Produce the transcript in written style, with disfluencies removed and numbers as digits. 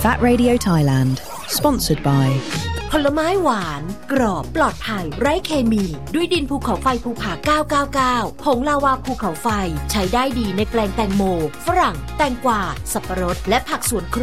That Radio Thailand sponsored by ผลไม้หวานกรอบปลอดภัยไร้เคมีด้วยดินภูเขาไฟภูผา999ผงลาวาภูเขาไฟใช้ได้ดีในแปลงแตงโมฝรั่งแตงกวาสับปะรดและผักสวนครัว